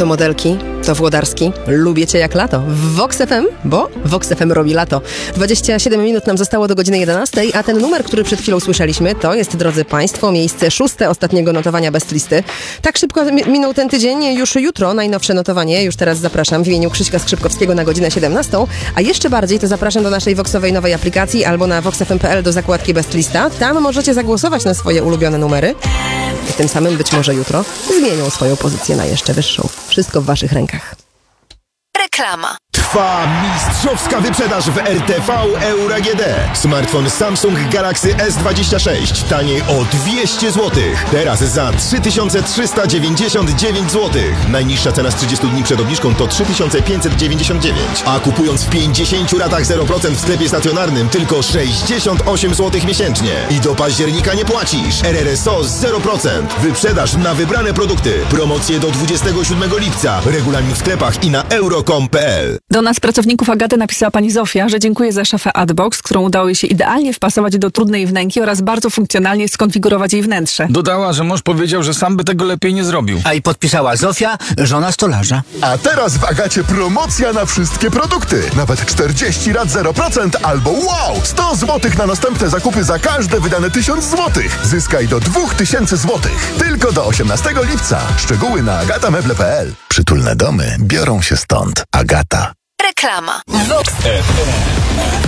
To Modelki, to Włodarski. Lubię Cię jak lato. W Vox FM, bo Vox FM robi lato. 27 minut nam zostało do godziny 11, a ten numer, który przed chwilą słyszeliśmy, to jest, drodzy Państwo, miejsce 6 ostatniego notowania Best Listy. Tak szybko minął ten tydzień, już jutro najnowsze notowanie. Już teraz zapraszam w imieniu Krzyśka Skrzypkowskiego na godzinę 17, a jeszcze bardziej to zapraszam do naszej Voxowej nowej aplikacji albo na voxfm.pl do zakładki Best Lista. Tam możecie zagłosować na swoje ulubione numery i tym samym być może jutro zmienią swoją pozycję na jeszcze wyższą. Wszystko w Waszych rękach. Reklama. Trwa mistrzowska wyprzedaż w RTV Euro AGD. Smartfon Samsung Galaxy S26 taniej o 200 zł. Teraz za 3399 zł. Najniższa cena z 30 dni przed obniżką to 3599. A kupując w 50 ratach 0% w sklepie stacjonarnym tylko 68 zł miesięcznie. I do października nie płacisz. RRSO 0%. Wyprzedaż na wybrane produkty. Promocje do 27 lipca. Regulamin w sklepach i na euro.com.pl. Do nas, pracowników Agaty, napisała pani Zofia, że dziękuję za szafę Adbox, którą udało jej się idealnie wpasować do trudnej wnęki oraz bardzo funkcjonalnie skonfigurować jej wnętrze. Dodała, że mąż powiedział, że sam by tego lepiej nie zrobił. A i podpisała Zofia, żona stolarza. A teraz w Agacie promocja na wszystkie produkty. Nawet 40 rat 0% albo wow! 100 zł na następne zakupy za każde wydane 1000 zł. Zyskaj do 2000 zł. Tylko do 18 lipca. Szczegóły na agatameble.pl. Przytulne domy biorą się stąd. Agata. Reklama. Vox FM.